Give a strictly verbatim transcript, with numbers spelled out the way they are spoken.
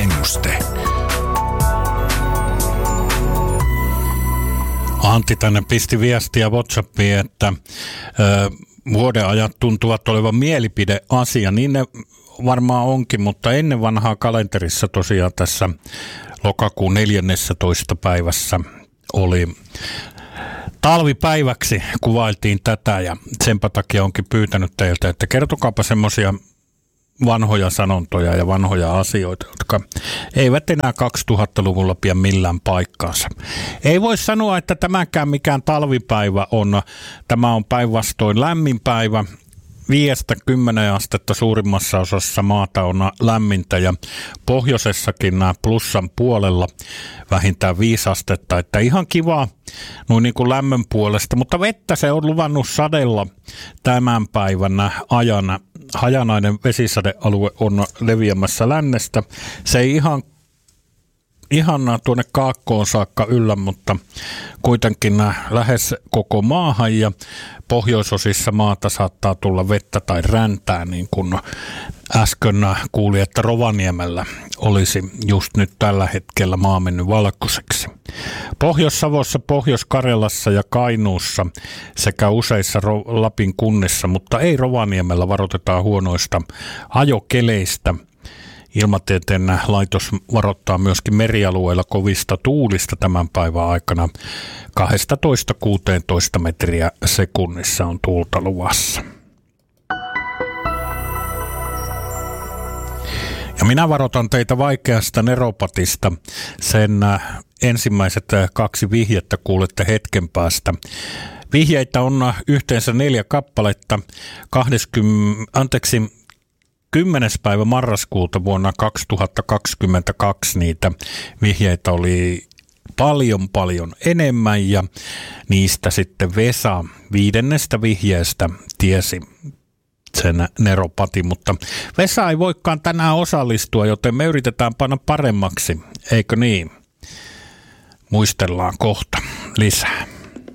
Sääennuste. Antti tänne pisti viestiä WhatsAppiin, että ö, vuodenajat tuntuvat olevan mielipideasia. Niin ne varmaan onkin, mutta ennen vanhaa kalenterissa tosiaan tässä lokakuun neljännentoista päivässä oli talvipäiväksi, kuvailtiin tätä ja senpä takia onkin pyytänyt teiltä, että kertokaapa semmoisia vanhoja sanontoja ja vanhoja asioita, jotka eivät enää kaksituhattaluvulla pidä millään paikkaansa. Ei voi sanoa, että tämäkään mikään talvipäivä on. Tämä on päinvastoin lämmin päivä. Viidestä kymmenen astetta suurimmassa osassa maata on lämmintä ja pohjoisessakin plussan puolella vähintään viisi astetta. Että ihan kivaa noin niin kuin lämmön puolesta, mutta vettä se on luvannut sadella tämän päivänä ajana. Hajanainen vesisadealue on leviämässä lännestä. Se ei ihan, ihan tuonne kaakkoon saakka yllä, mutta kuitenkin lähes koko maahan ja pohjoisosissa maata saattaa tulla vettä tai räntää, niin kuin äsken kuuli, että Rovaniemellä olisi just nyt tällä hetkellä maa mennyt valkoiseksi. Pohjois-Savossa, Pohjois-Karjalassa ja Kainuussa sekä useissa Lapin kunnissa, mutta ei Rovaniemellä, varoitetaan huonoista ajokeleistä. Ilmatieteen laitos varoittaa myöskin merialueilla kovista tuulista tämän päivän aikana. kaksitoista kuusitoista metriä sekunnissa on tuulta luvassa. Ja minä varoitan teitä vaikeasta neropatista. Sen ensimmäiset kaksi vihjettä kuulette hetken päästä. Vihjeitä on yhteensä neljä kappaletta. kaksikymmentä, anteeksi, kymmenes päivä marraskuuta vuonna kaksituhattakaksikymmentäkaksi niitä vihjeitä oli paljon paljon enemmän ja niistä sitten Vesa viidennestä vihjeestä tiesi sen neropati, mutta Vesa ei voikaan tänään osallistua, joten me yritetään panna paremmaksi, eikö niin? Muistellaan kohta lisää.